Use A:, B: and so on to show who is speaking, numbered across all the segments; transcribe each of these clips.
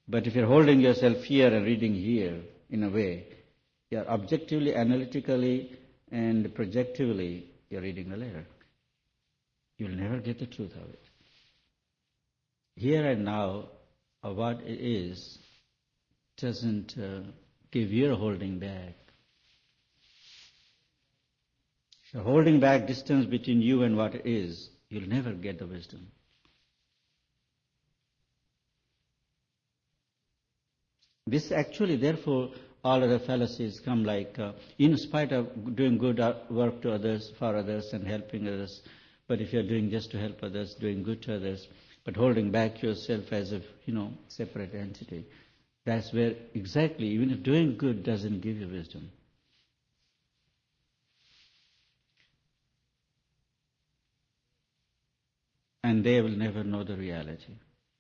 A: But if you're holding yourself here and reading here, in a way, you're objectively, analytically, and projectively, you're reading the letter. You'll never get the truth of it. Here and now, what it is doesn't give you a holding back. If you're holding back distance between you and what it is, you'll never get the wisdom. This actually, therefore, all other fallacies come like, in spite of doing good work to others, for others, and helping others, but if you're doing just to help others, doing good to others, but holding back yourself as a, separate entity, that's where exactly, even if doing good doesn't give you wisdom. And they will never know the reality.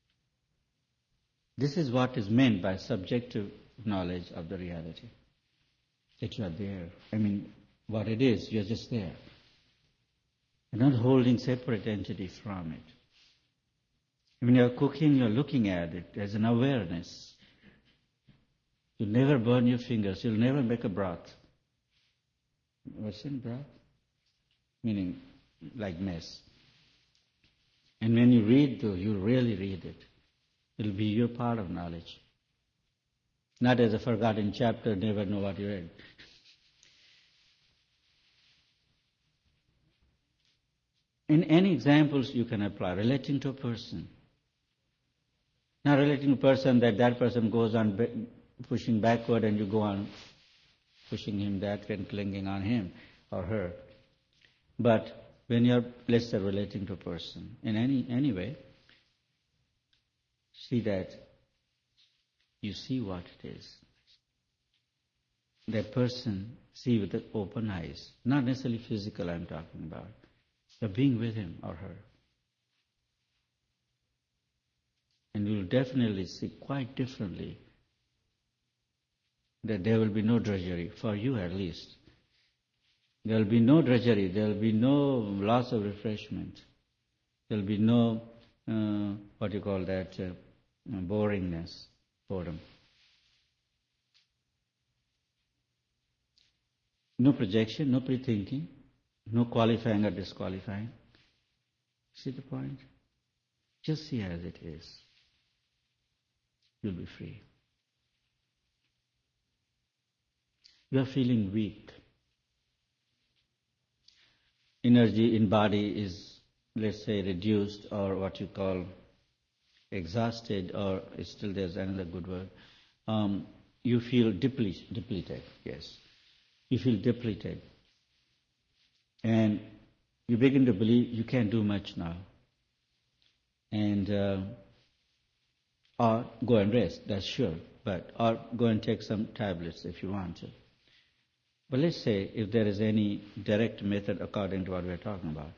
A: This is what is meant by subjective knowledge of the reality. That you are there. What it is, you're just there. You're not holding separate entity from it. When you're cooking, you're looking at it. There's an awareness. You'll never burn your fingers. You'll never make a broth. What's in broth? Meaning, like mess. And when you read, though, you really read it. It'll be your part of knowledge. Not as a forgotten chapter, never know what you read. In any examples you can apply, relating to a person. Not relating to a person that person goes on pushing backward and you go on pushing him that and clinging on him or her. But when you're, let's say, relating to a person in any way, see that you see what it is. That person, see with the open eyes. Not necessarily physical I'm talking about. You're being with him or her. And you'll definitely see quite differently that there will be no drudgery, for you at least. There will be no drudgery, there will be no loss of refreshment. There will be no, boringness, boredom. No projection, no pre-thinking, no qualifying or disqualifying. See the point? Just see as it is. You'll be free. You are feeling weak. Energy in body is, let's say, reduced or what you call exhausted, or still there's another good word. You feel depleted, yes. You feel depleted. And you begin to believe you can't do much now. And or go and rest, that's sure. Or go and take some tablets if you want to. But let's say if there is any direct method according to what we're talking about.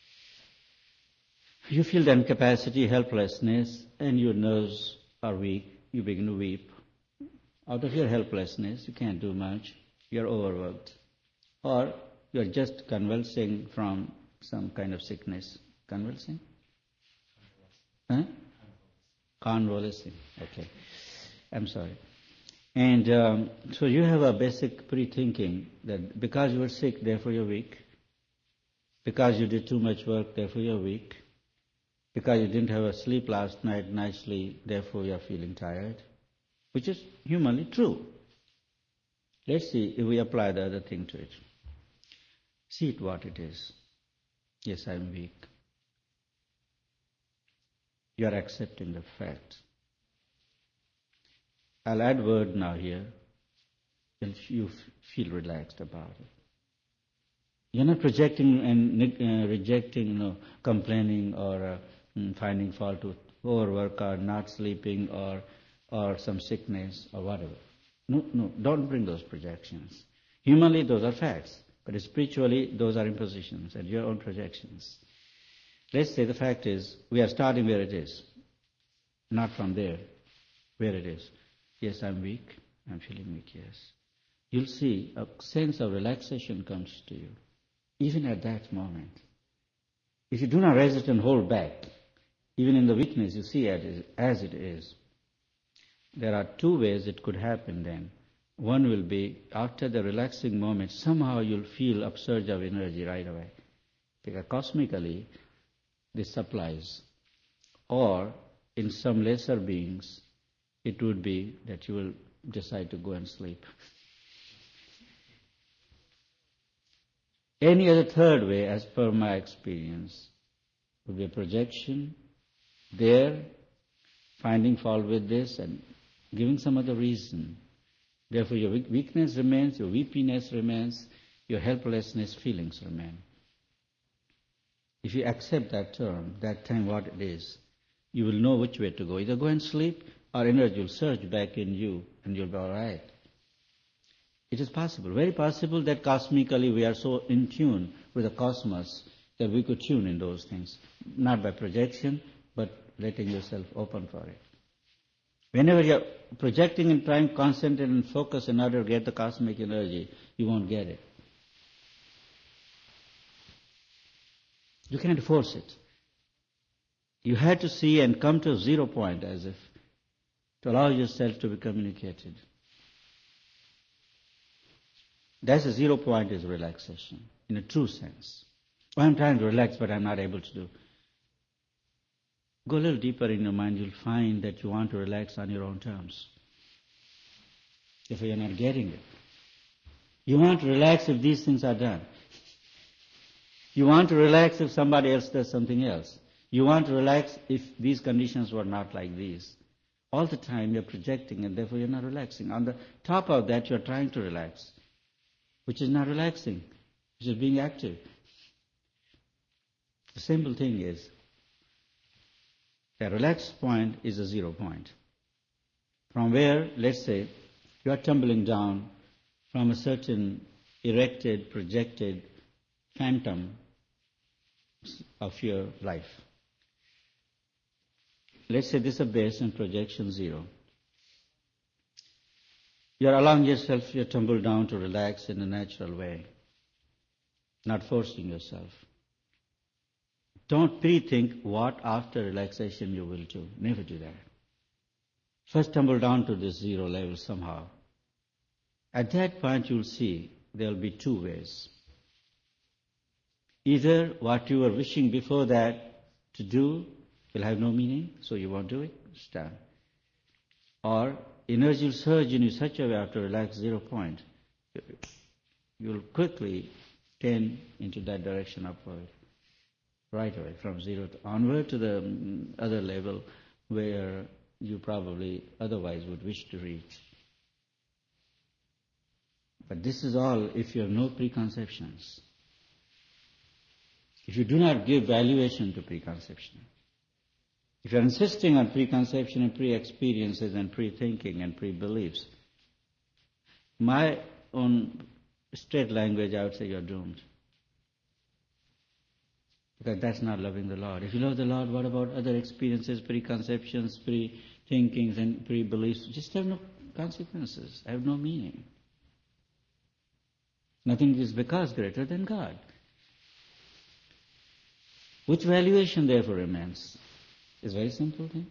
A: You feel the incapacity, helplessness, and your nerves are weak. You begin to weep. Out of your helplessness, you can't do much. You're overworked. Or you're just convulsing from some kind of sickness. Convulsing? Huh? Convalescing. Okay. I'm sorry. And so you have a basic pre-thinking that because you were sick, therefore you're weak. Because you did too much work, therefore you're weak. Because you didn't have a sleep last night nicely, therefore you're feeling tired. Which is humanly true. Let's see if we apply the other thing to it. See it what it is. Yes, I'm weak. You are accepting the fact. I'll add word now here, and you feel relaxed about it. You're not projecting and rejecting, complaining or finding fault with overwork or not sleeping or some sickness or whatever. No, don't bring those projections. Humanly, those are facts, but spiritually, those are impositions and your own projections. Let's say the fact is, we are starting where it is, not from there, where it is. Yes, I'm weak. I'm feeling weak, yes. You'll see a sense of relaxation comes to you, even at that moment. If you do not resist and hold back, even in the weakness, you see it as it is. there are two ways it could happen then. One will be, after the relaxing moment, somehow you'll feel upsurge of energy right away. Because cosmically, this supplies. Or, in some lesser beings, it would be that you will decide to go and sleep. Any other third way, as per my experience, would be a projection, there, finding fault with this and giving some other reason. Therefore, your weakness remains, your weepiness remains, your helplessness feelings remain. If you accept that term, that time what it is, you will know which way to go. Either go and sleep, or energy will surge back in you, and you'll be all right. It is possible, very possible, that cosmically we are so in tune with the cosmos that we could tune in those things. Not by projection, but letting yourself open for it. Whenever you're projecting and trying to concentrate and focus in order to get the cosmic energy, you won't get it. You can't force it. You had to see and come to a 0 point, as if, to allow yourself to be communicated. That's a 0 point, is relaxation, in a true sense. I'm trying to relax, but I'm not able to do. Go a little deeper in your mind, you'll find that you want to relax on your own terms. If you're not getting it. You want to relax if these things are done. You want to relax if somebody else does something else. You want to relax if these conditions were not like these. All the time you're projecting and therefore you're not relaxing. On the top of that you're trying to relax, which is not relaxing, which is being active. The simple thing is, a relaxed point is a 0 point. From where, let's say, you are tumbling down from a certain erected, projected phantom of your life. Let's say this is a base and projection 0. You are allowing yourself, you tumble down to relax in a natural way, not forcing yourself. Don't pre-think what after relaxation you will do. Never do that. First tumble down to this 0 level somehow. At that point you'll see there will be two ways. Either what you were wishing before that to do will have no meaning, so you won't do it, it's done. Or energy will surge in you such a way after relaxed 0 point, you'll quickly tend into that direction upward. Right away, from 0 to onward to the other level where you probably otherwise would wish to reach. But this is all if you have no preconceptions. If you do not give valuation to preconception. If you are insisting on preconception and pre-experiences and pre-thinking and pre-beliefs, my own straight language, I would say you're doomed. Because that's not loving the Lord. If you love the Lord, what about other experiences, preconceptions, pre-thinkings and pre-beliefs? Just have no consequences, have no meaning. Nothing is because greater than God. Which valuation therefore remains? It's a very simple thing.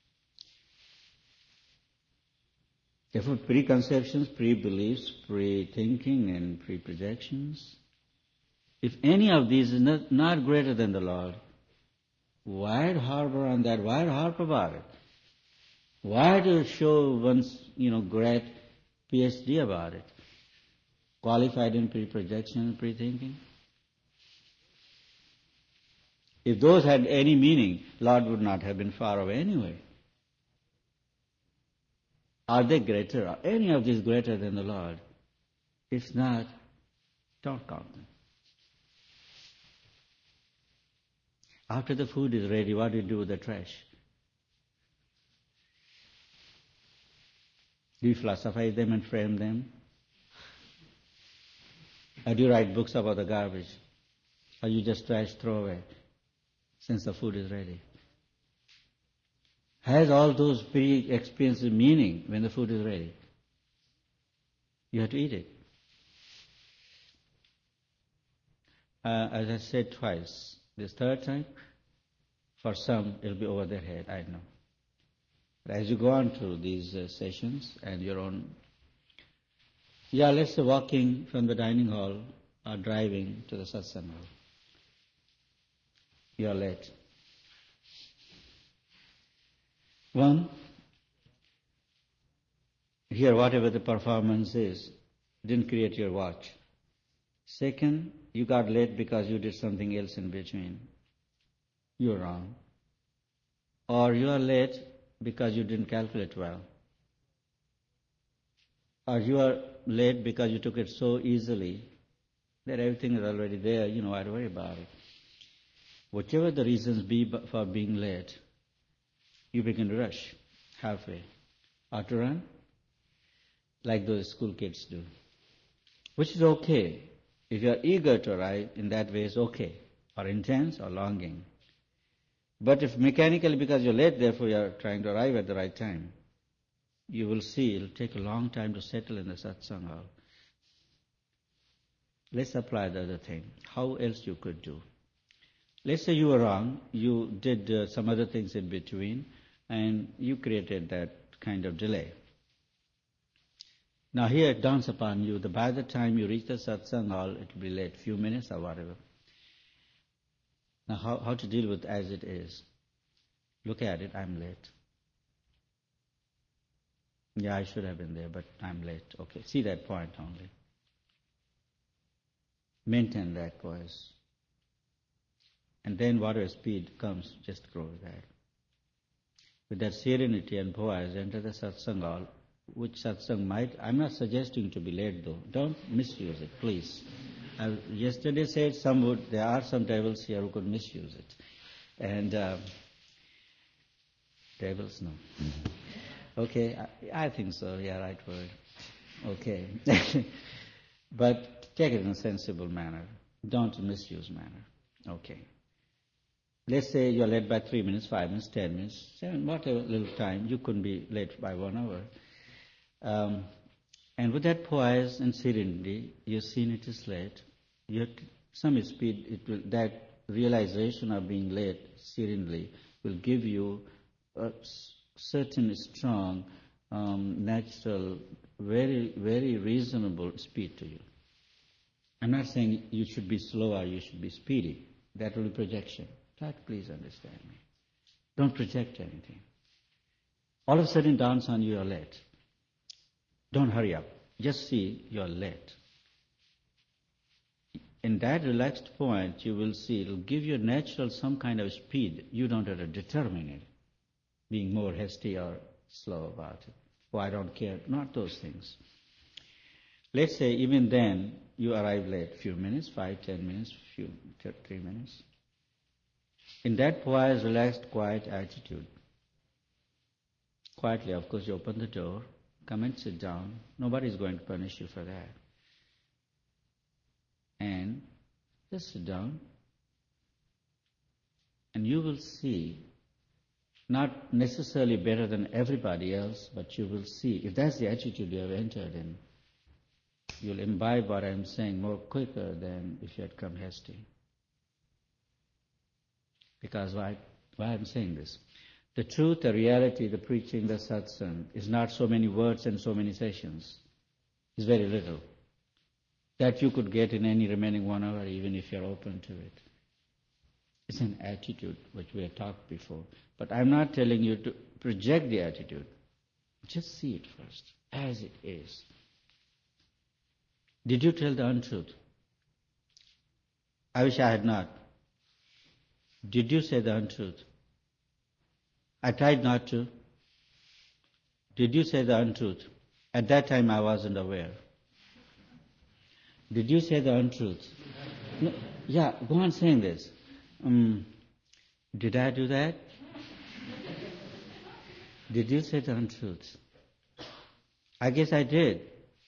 A: Therefore, preconceptions, pre-beliefs, pre-thinking and pre-projections, if any of these is not greater than the Lord, why harbor on that? Why harp about it? Why to show one's, great PhD about it? Qualified in pre-projection and pre-thinking? If those had any meaning, Lord would not have been far away anyway. Are they greater? Are any of these greater than the Lord? If not, don't count them. After the food is ready, what do you do with the trash? Do you philosophize them and frame them? Or do you write books about the garbage? Or you just trash throw away since the food is ready? Has all those pre-experiences meaning when the food is ready? You have to eat it. As I said twice, this third time, for some it'll be over their head, I know. As you go on through these sessions and your own, let's say walking from the dining hall or driving to the satsang hall. You are late. One, here whatever the performance is, didn't create your watch. Second, you got late because you did something else in between. You're wrong. Or you are late because you didn't calculate well. Or you are late because you took it so easily that everything is already there, why worry about it. Whatever the reasons be for being late, you begin to rush halfway. Or to run, like those school kids do. Which is okay. If you are eager to arrive, in that way is okay. Or intense or longing. But if mechanically because you're late, therefore you are trying to arrive at the right time, you will see it will take a long time to settle in the satsang hall. Let's apply the other thing. How else you could do? Let's say you were wrong, you did some other things in between, and you created that kind of delay. Now here it dawns upon you that by the time you reach the satsang hall, it will be late, few minutes or whatever. Now how to deal with as it is? Look at it, I'm late. Yeah, I should have been there, but I'm late. Okay, see that point only. Maintain that voice. And then whatever speed comes, just grow with that. With that serenity and poise, enter the satsang hall, which satsang might, I'm not suggesting to be late though. Don't misuse it, please. I yesterday said there are some devils here who could misuse it. And devils, no. Okay, I think so, right word. Okay. But take it in a sensible manner. Don't misuse manner. Okay. Let's say you're late by 3 minutes, 5 minutes, 10 minutes, 7, whatever little time. You couldn't be late by 1 hour. And with that poise and serenity, you've seen it is late. You have some speed. That realization of being late serenely will give you a certain strong, natural, very, very reasonable speed to you. I'm not saying you should be slow or you should be speedy. That will be projection. Try to please understand me. Don't project anything. All of a sudden dawns on you, you're late. Don't hurry up. Just see you're late. In that relaxed point, you will see it will give you natural some kind of speed. You don't have to determine it, being more hasty or slow about it. Oh, I don't care. Not those things. Let's say even then you arrive late, few minutes, 5, 10 minutes, 3 minutes. In that poised, relaxed, quiet attitude, quietly, of course, you open the door, come and sit down. Nobody is going to punish you for that. And just sit down, and you will see, not necessarily better than everybody else, but you will see, if that's the attitude you have entered in, you'll imbibe what I'm saying more quicker than if you had come hasty. Because why I'm saying this? The truth, the reality, the preaching, the satsang is not so many words and so many sessions. It's very little. That you could get in any remaining 1 hour, even if you're open to it. It's an attitude which we have talked before. But I'm not telling you to project the attitude. Just see it first, as it is. Did you tell the untruth? I wish I had not. Did you say the untruth? I tried not to. Did you say the untruth? At that time I wasn't aware. Did you say the untruth? No, yeah, go on saying this. Did I do that? Did you say the untruth? I guess I did.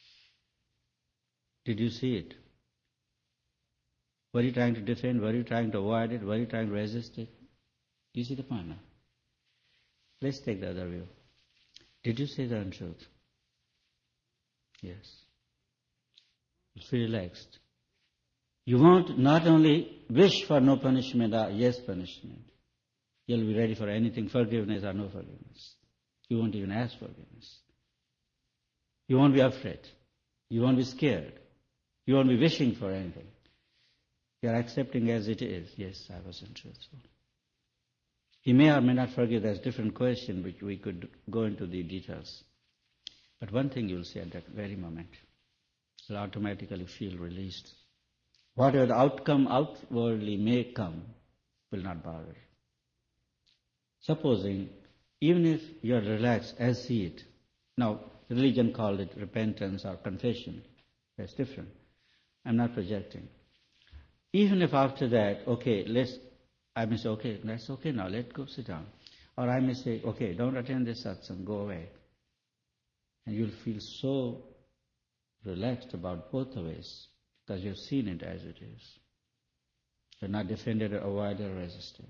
A: Did you see it? Were you trying to defend? Were you trying to avoid it? Were you trying to resist it? Do you see the point now? Let's take the other view. Did you say the untruth? Yes. Feel relaxed. You won't not only wish for no punishment or yes punishment. You'll be ready for anything, forgiveness or no forgiveness. You won't even ask forgiveness. You won't be afraid. You won't be scared. You won't be wishing for anything. You are accepting as it is. Yes, I was untruthful. He may or may not forgive. That's a different question, which we could go into the details. But one thing you'll see at that very moment, you'll automatically feel released. Whatever the outcome outwardly may come will not bother. Supposing, even if you are relaxed as see it, now religion called it repentance or confession, that's different. I'm not projecting. Even if after that, okay, I may say, okay, that's okay now, let's go sit down. Or I may say, okay, don't attend this satsang, go away. And you'll feel so relaxed about both the ways because you've seen it as it is. You're not defended or avoided or resisted.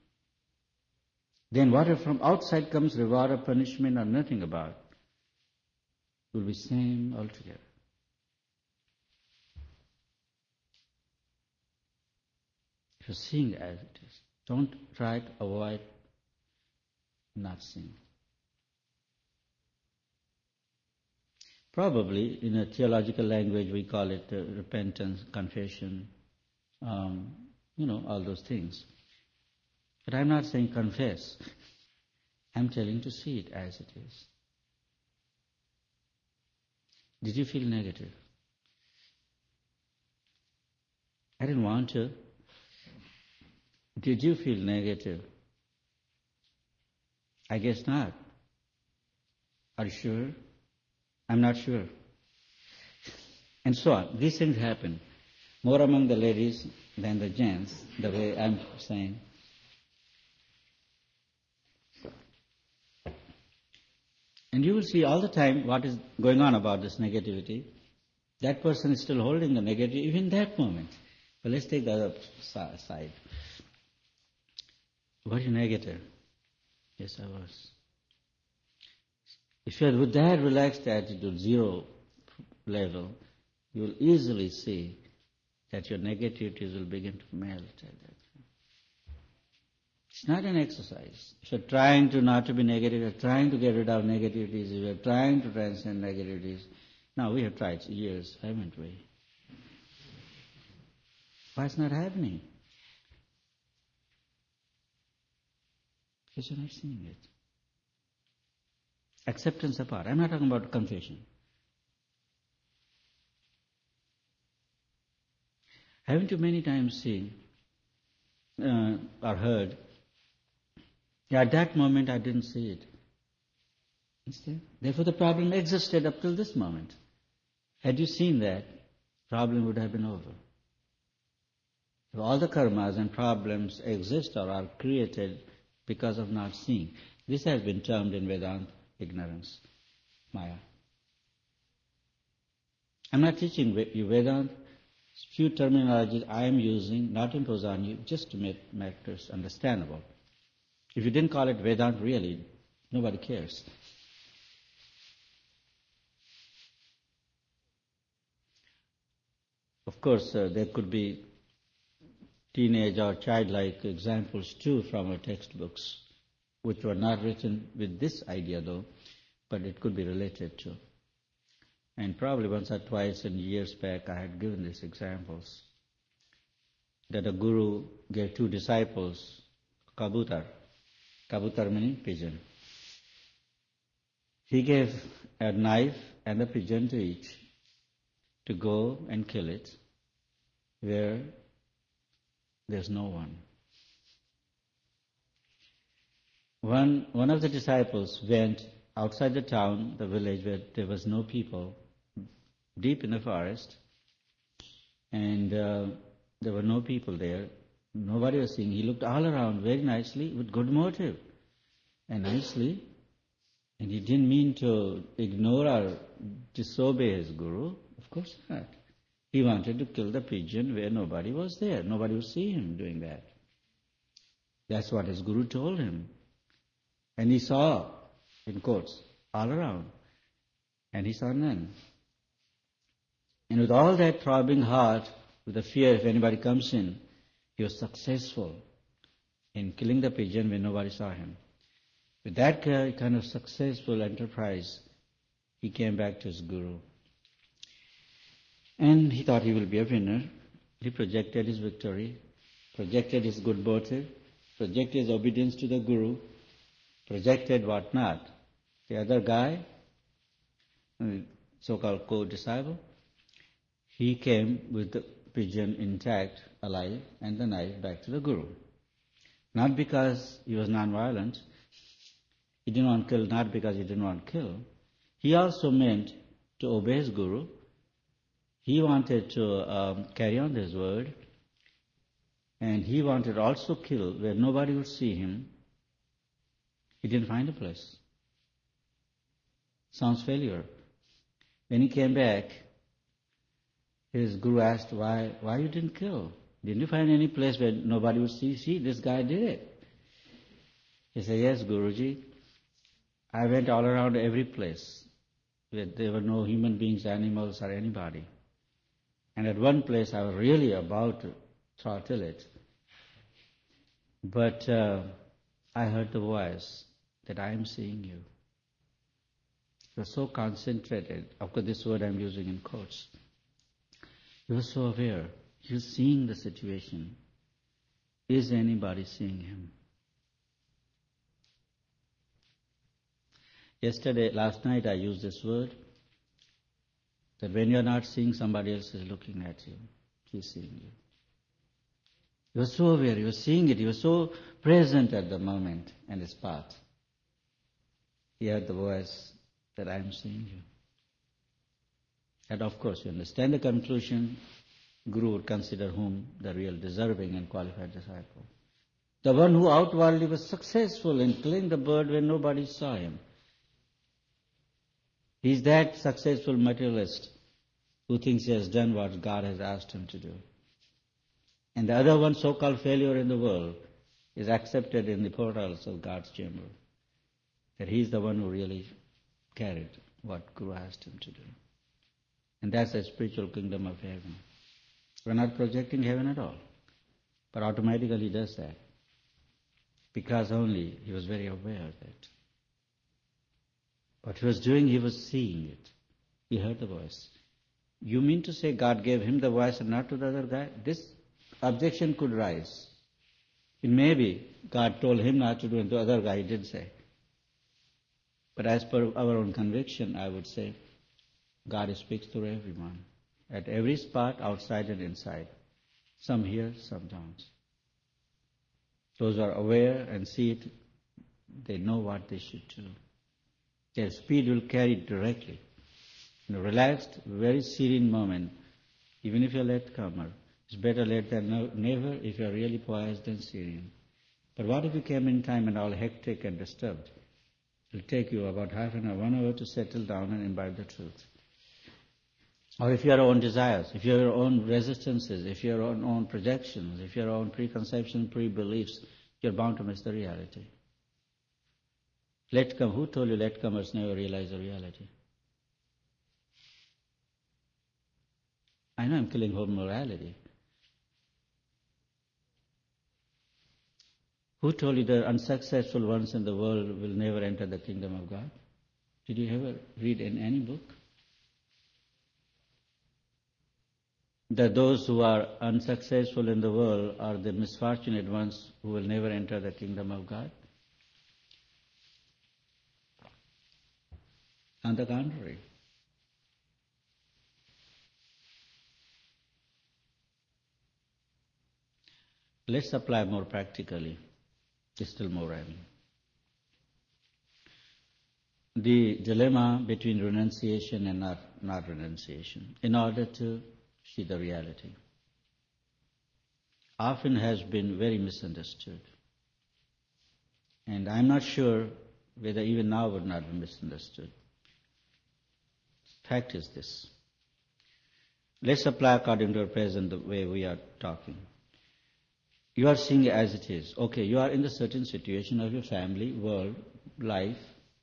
A: Then whatever from outside comes, reward or punishment or nothing about, will be same altogether. If you're seeing as it is, don't try to avoid not seeing. Probably in a theological language we call it repentance, confession, all those things. But I'm not saying confess. I'm telling to see it as it is. Did you feel negative? I didn't want to. Did you feel negative? I guess not. Are you sure? I'm not sure. And so on. These things happen more among the ladies than the gents, the way I'm saying. And you will see all the time what is going on about this negativity. That person is still holding the negative even in that moment. But let's take the other side. Were you negative? Yes, I was. If you are with that relaxed attitude, zero level, you will easily see that your negativities will begin to melt at that. It's not an exercise. If you're trying to not to be negative, you're trying to get rid of negativities, if you're trying to transcend negativities. Now, we have tried years, haven't we? Why it's not happening? Because you're not seeing it. Acceptance apart. I'm not talking about confession. Haven't you many times seen or heard, at that moment I didn't see it. Instead, therefore the problem existed up till this moment. Had you seen that, problem would have been over. If all the karmas and problems exist or are created because of not seeing. This has been termed in Vedanta ignorance, Maya. I'm not teaching you Vedanta. Few terminologies I am using, not impose on you, just to make matters understandable. If you didn't call it Vedanta, really, nobody cares. Of course, there could be teenage or childlike examples too from our textbooks, which were not written with this idea though, but it could be related to. And probably once or twice in years back I had given these examples. That a guru gave two disciples kabutar. Kabutar meaning pigeon. He gave a knife and a pigeon to each to go and kill it where there's no one. One of the disciples went outside the town, the village where there was no people, deep in the forest, and there were no people there. Nobody was seeing. He looked all around very nicely with good motive and nicely, and he didn't mean to ignore or disobey his guru. Of course not. He wanted to kill the pigeon where nobody was there. Nobody would see him doing that. That's what his guru told him. And he saw, in quotes, all around. And he saw none. And with all that throbbing heart, with the fear if anybody comes in, he was successful in killing the pigeon when nobody saw him. With that kind of successful enterprise, he came back to his guru. And he thought he will be a winner. He projected his victory, projected his good motive, projected his obedience to the guru, projected what not. The other guy, so-called co-disciple, he came with the pigeon intact, alive, and the knife back to the guru. Not because he was non-violent, he didn't want to kill, not because he didn't want to kill. He also meant to obey his guru. He wanted to carry on his word, and he wanted also kill where nobody would see him. He didn't find a place. Sounds failure. When he came back, his guru asked, why you didn't kill? Didn't you find any place where nobody would see? See, this guy did it. He said, yes, Guruji. I went all around every place where there were no human beings, animals, or anybody. And at one place I was really about to throttle it. But I heard the voice that I am seeing you. You were so concentrated. Of course, this word I'm using in quotes. You were so aware. You're seeing the situation. Is anybody seeing him? Last night I used this word, that when you're not seeing, somebody else is looking at you. He's seeing you. You were so aware, you were seeing it, you were so present at the moment and its path. He heard the voice that I am seeing you. And of course, you understand the conclusion, Guru would consider whom the real deserving and qualified disciple. The one who outwardly was successful in killing the bird when nobody saw him. He's that successful materialist who thinks he has done what God has asked him to do. And the other one, so-called failure in the world, is accepted in the portals of God's chamber. That he's the one who really carried what Guru asked him to do. And that's the spiritual kingdom of heaven. We're not projecting heaven at all. But automatically he does that. Because only he was very aware of it. What he was doing, he was seeing it. He heard the voice. You mean to say God gave him the voice and not to the other guy? This objection could rise. It may be God told him not to do it, the other guy did say. But as per our own conviction, I would say, God speaks through everyone. At every spot, outside and inside. Some here, some don't. Those who are aware and see it, they know what they should do. Their speed will carry it directly. In a relaxed, very serene moment, even if you're latecomer, it's better late than never if you're really poised and serene. But what if you came in time and all hectic and disturbed? It'll take you about half an hour, 1 hour to settle down and imbibe the truth. Or if your own desires, if your own resistances, if your own projections, if your own preconceptions, pre-beliefs, you're bound to miss the reality. Who told you latecomers never realize the reality? I know I'm killing whole morality. Who told you the unsuccessful ones in the world will never enter the kingdom of God? Did you ever read in any book? That those who are unsuccessful in the world are the misfortunate ones who will never enter the kingdom of God? On the contrary. Let's apply more practically. Still more, I mean. The dilemma between renunciation and not renunciation, in order to see the reality, often has been very misunderstood. And I'm not sure whether even now would not be misunderstood. Fact is this. Let's apply according to our present the way we are talking. You are seeing it as it is. Okay, you are in the certain situation of your family, world, life,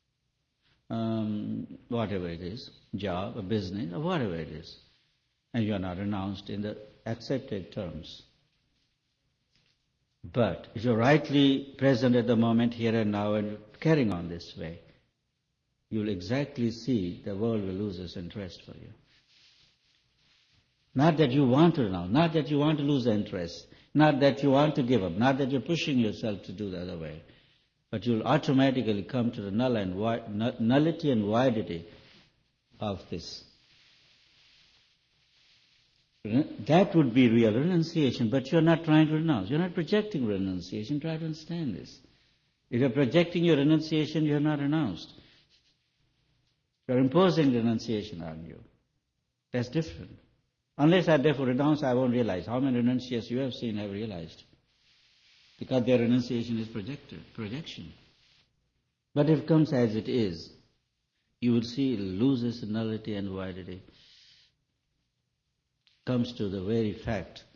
A: whatever it is, job, a business, or whatever it is. And you are not renounced in the accepted terms. But if you're rightly present at the moment, here and now, and carrying on this way, you'll exactly see the world will lose its interest for you. Not that you want to now, not that you want to lose interest, not that you want to give up, not that you're pushing yourself to do the other way, but you'll automatically come to the nullity and voidity of this. That would be real renunciation, but you're not trying to renounce. You're not projecting renunciation. Try to understand this. If you're projecting your renunciation, you're not renounced. You're imposing renunciation on you. That's different. Unless I therefore renounce, I won't realize. How many renunciations you have seen have realized? Because their renunciation is projection. But if it comes as it is, you will see it loses nullity and voidity. Comes to the very fact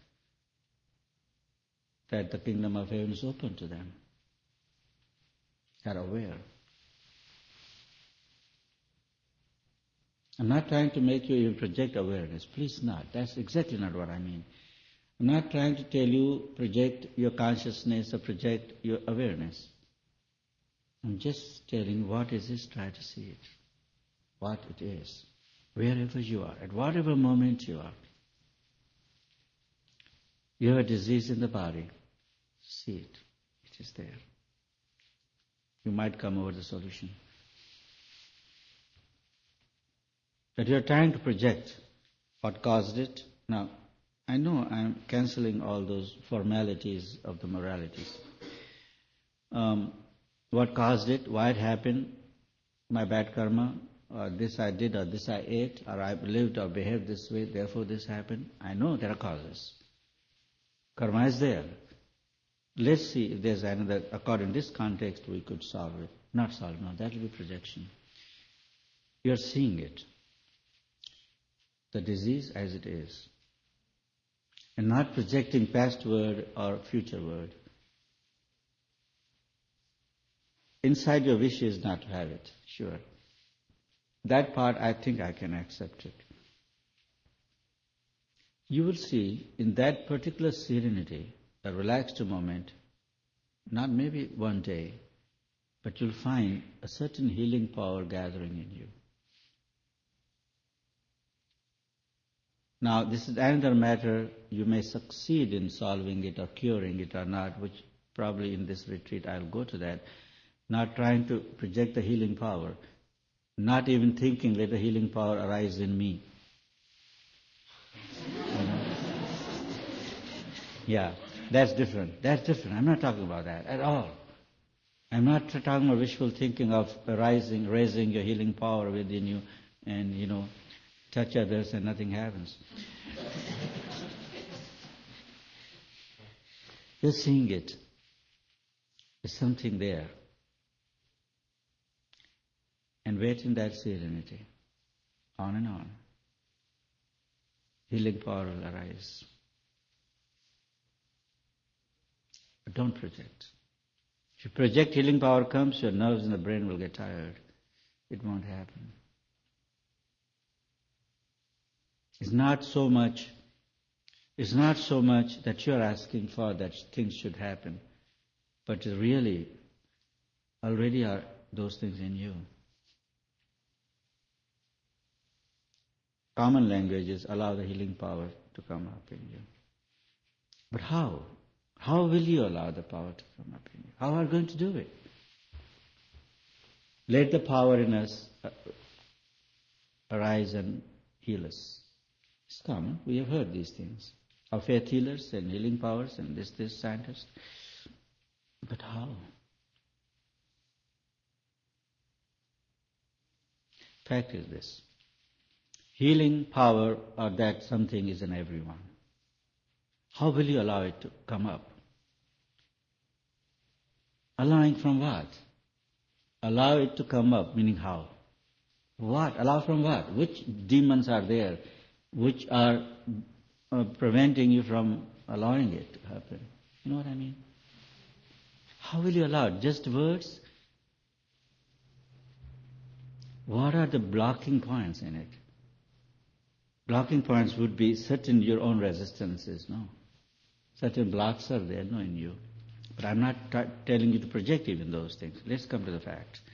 A: that the kingdom of heaven is open to them. They are aware. I'm not trying to make you even project awareness. Please not. That's exactly not what I mean. I'm not trying to tell you project your consciousness or project your awareness. I'm just telling what is this, try to see it. What it is. Wherever you are, at whatever moment you are. You have a disease in the body. See it. It is there. You might come over the solution. But you are trying to project what caused it. Now, I know I'm cancelling all those formalities of the moralities. What caused it, why it happened, my bad karma, or this I did, or this I ate, or I lived or behaved this way, therefore this happened. I know there are causes. Karma is there. Let's see if there's another, according to this context, we could solve it. Not solve, no, that will be projection. You're seeing it. The disease as it is. And not projecting past word or future word. Inside your wish is not to have it, sure. That part I think I can accept it. You will see in that particular serenity, a relaxed moment, not maybe one day, but you'll find a certain healing power gathering in you. Now, this is another matter, you may succeed in solving it or curing it or not, which probably in this retreat I'll go to that. Not trying to project the healing power, not even thinking let the healing power arise in me. Yeah, that's different. That's different. I'm not talking about that at all. I'm not talking about wishful thinking of raising your healing power within you and, touch others and nothing happens. Just seeing it. There's something there. And wait in that serenity. On and on. Healing power will arise. But don't project. If you project, healing power comes, your nerves in the brain will get tired. It won't happen. It's not so much that you're asking for that things should happen, but really already are those things in you. Common languages allow the healing power to come up in you. But how? How will you allow the power to come up in you? How are you going to do it? Let the power in us arise and heal us. It's common. We have heard these things. Of faith healers and healing powers and this scientist. But how? Fact is this. Healing power or that something is in everyone. How will you allow it to come up? Allowing from what? Allow it to come up, meaning how? What? Allow from what? Which demons are there which are preventing you from allowing it to happen? You know what I mean? How will you allow it? Just words? What are the blocking points in it? Blocking points would be certain your own resistances, no? Certain blocks are there, no, in you. But I'm not telling you to project even those things. Let's come to the facts.